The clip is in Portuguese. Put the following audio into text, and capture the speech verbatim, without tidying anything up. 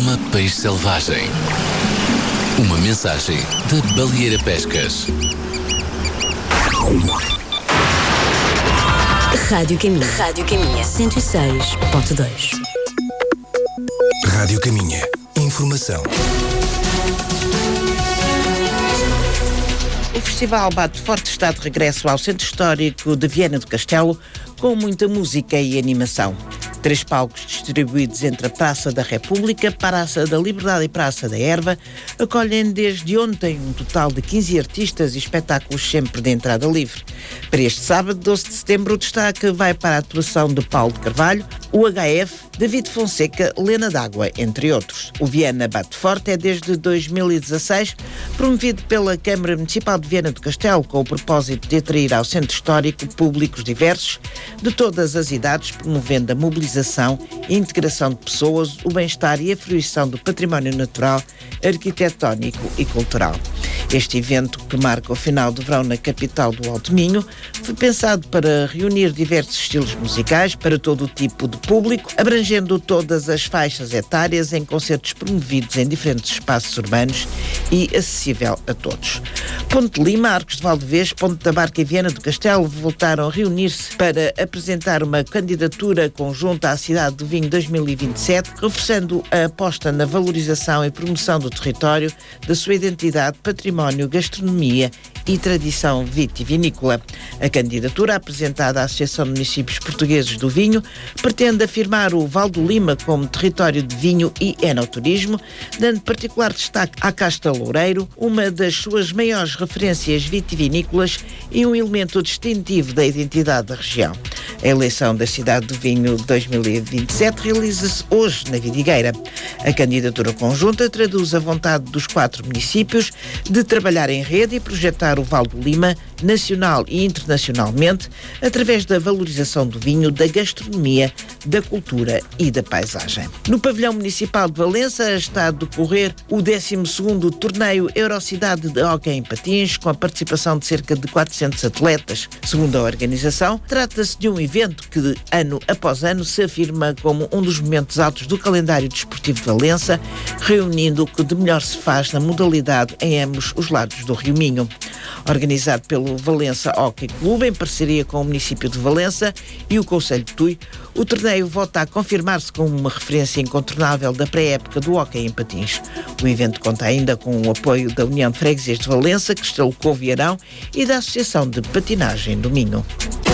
coma peixe selvagem. Uma mensagem da Baleeira Pescas. Rádio Caminha. Rádio Caminha. cento e seis ponto dois. Rádio Caminha. Informação. O Festival Bate Forte está de regresso ao Centro Histórico de Viana do Castelo, com muita música e animação. Três palcos distribuídos entre a Praça da República, Praça da Liberdade e Praça da Erva acolhem desde ontem um total de quinze artistas e espetáculos sempre de entrada livre. Para este sábado, doze de setembro, o destaque vai para a atuação de Paulo de Carvalho, o H F, David Fonseca, Lena D'Água, entre outros. O Viana Bate Forte é desde dois mil e dezasseis promovido pela Câmara Municipal de Viana do Castelo, com o propósito de atrair ao Centro Histórico públicos diversos de todas as idades, promovendo a mobilização e integração de pessoas, o bem-estar e a fruição do património natural, arquitetónico e cultural. Este evento, que marca o final do verão na capital do Alto Minho, foi pensado para reunir diversos estilos musicais para todo o tipo de público, abrangendo todas as faixas etárias em concertos promovidos em diferentes espaços urbanos e acessível a todos. Ponte de Lima, Arcos de Valdevez, Ponte da Barca e Viana do Castelo voltaram a reunir-se para apresentar uma candidatura conjunta à Cidade do Vinho dois mil e vinte e sete, reforçando a aposta na valorização e promoção do território, da sua identidade, património, gastronomia e tradição vitivinícola. A candidatura, apresentada à Associação de Municípios Portugueses do Vinho, pretende afirmar o Val do Lima como território de vinho e enoturismo, dando particular destaque à Casta Loureiro, uma das suas maiores referências vitivinícolas e um elemento distintivo da identidade da região. A eleição da Cidade do Vinho dois mil e vinte e sete realiza-se hoje na Vidigueira. A candidatura conjunta traduz a vontade dos quatro municípios de trabalhar em rede e projetar o Val do Lima, nacional e internacionalmente, através da valorização do vinho, da gastronomia, da cultura e da paisagem. No pavilhão municipal de Valença está a decorrer o décimo segundo torneio Eurocidade de Hóquei em Patins, com a participação de cerca de quatrocentos atletas. Segundo a organização, trata-se de um evento que, ano após ano, se afirma como um dos momentos altos do calendário desportivo de Valença, reunindo o que de melhor se faz na modalidade em ambos os lados do Rio Minho. Organizado pelo Valença Hóquei Clube, em parceria com o município de Valença e o Concelho de Tui, o torneio volta a confirmar-se como uma referência incontornável da pré-época do hóquei em patins. O evento conta ainda com o apoio da União de Freguesias de Valença, Castelo Covo e Arão e da Associação de Patinagem do Minho.